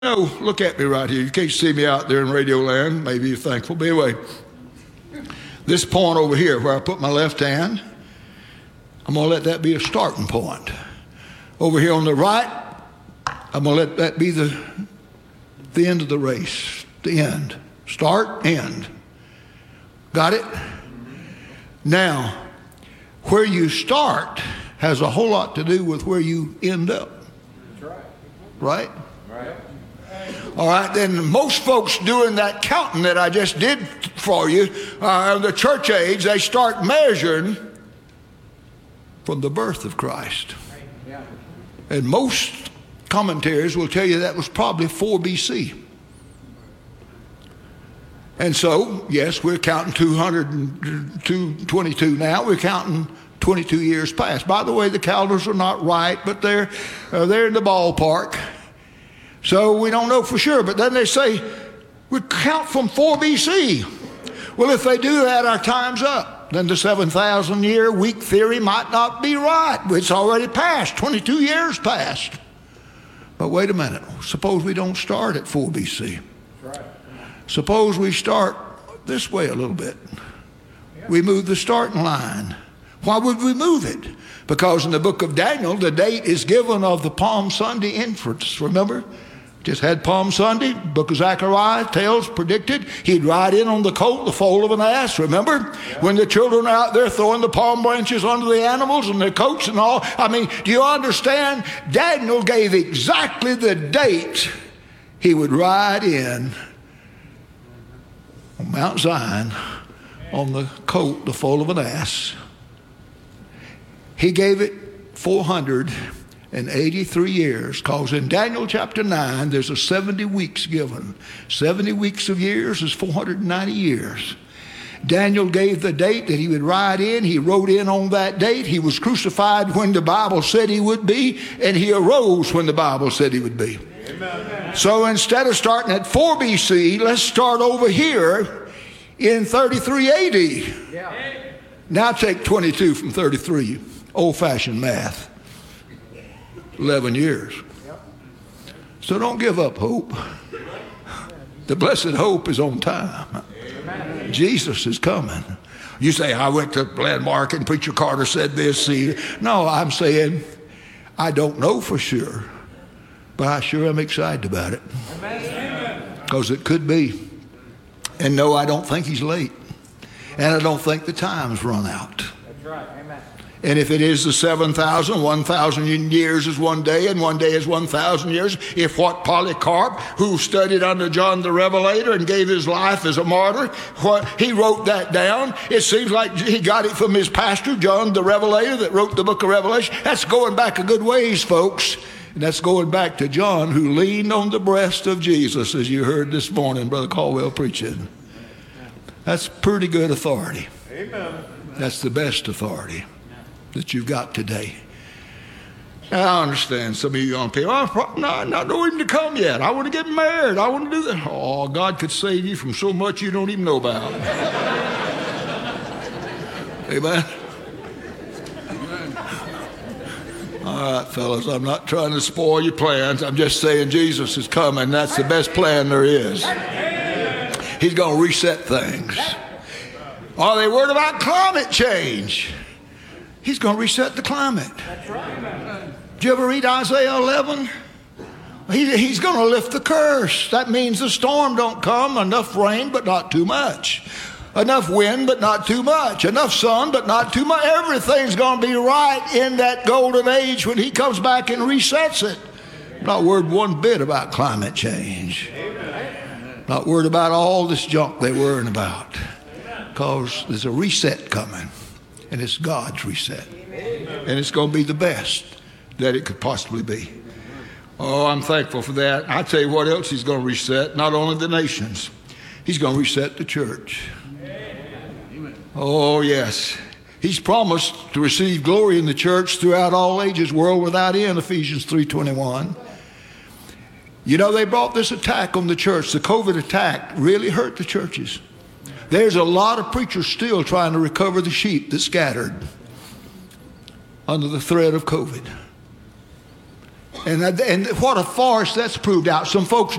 No, look at me right here. You can't see me out there in Radio Land. Maybe you're thankful. But anyway, this point over here where I put my left hand, I'm going to let that be a starting point. Over here on the right, I'm going to let that be the end of the race. The end. Start, end. Got it? Now, where you start has a whole lot to do with where you end up. That's right. Right? Right. All right, then most folks doing that counting that I just did for you, the church age, they start measuring from the birth of Christ. And most commentaries will tell you that was probably 4 BC. And so, yes, we're counting 222 now. We're counting 22 years past. By the way, the calendars are not right, but they're in the ballpark. So we don't know for sure. But then they say we count from 4 BC. Well, if they do that, our time's up. Then the 7,000 year week theory might not be right. It's already passed. 22 years passed. But wait a minute. Suppose we don't start at 4 BC. That's right. Suppose we start this way a little bit. We move the starting line. Why would we move it? Because in the book of Daniel, the date is given of the Palm Sunday entrance. Remember? Just had Palm Sunday. Book of Zechariah predicted he'd ride in on the colt, the foal of an ass. Remember? Yeah. When the children are out there throwing the palm branches under the animals and the coats and all. I mean, do you understand? Daniel gave exactly the date he would ride in on Mount Zion on the colt, the foal of an ass. He gave it 483 years, because in Daniel chapter 9, there's a 70 weeks given. 70 weeks of years is 490 years. Daniel gave the date that he would ride in. He rode in on that date. He was crucified when the Bible said he would be, and he arose when the Bible said he would be. Amen. So instead of starting at 4 BC, let's start over here in 33 AD. Yeah. Now take 22 from 33. Old-fashioned math. 11 years. So don't give up hope. The blessed hope is on time. Jesus is coming. You say, I went to Landmark and Preacher Carter said this. See, no, I'm saying I don't know for sure, but I sure am excited about it. Because it could be. And no, I don't think he's late. And I don't think the time's run out. That's right. Amen. And if it is the 7,000, 1,000 years is one day, and one day is 1,000 years. If what Polycarp, who studied under John the Revelator and gave his life as a martyr, what he wrote that down, it seems like he got it from his pastor, John the Revelator, that wrote the book of Revelation. That's going back a good ways, folks. And that's going back to John, who leaned on the breast of Jesus, as you heard this morning, Brother Caldwell preaching. That's pretty good authority. Amen. That's the best authority that you've got today. I understand some of you young people, I don't even to come yet. I want to get married. I want to do that. Oh, God could save you from so much you don't even know about. Amen. All right, fellas, I'm not trying to spoil your plans. I'm just saying Jesus is coming. That's the best plan there is. He's going to reset things. Are they worried about climate change? He's going to reset the climate. That's right. Did you ever read Isaiah 11? He's going to lift the curse. That means the storm don't come. Enough rain, but not too much. Enough wind, but not too much. Enough sun, but not too much. Everything's going to be right in that golden age when he comes back and resets it. Not worried one bit about climate change. Not worried about all this junk they're worrying about. Because there's a reset coming. And it's God's reset. And it's going to be the best that it could possibly be. Oh, I'm thankful for that. I'll tell you what else he's going to reset. Not only the nations. He's going to reset the church. Oh, yes. He's promised to receive glory in the church throughout all ages, world without end, Ephesians 3:21. You know, they brought this attack on the church. The COVID attack really hurt the churches. There's a lot of preachers still trying to recover the sheep that scattered under the threat of COVID. And what a farce that's proved out. Some folks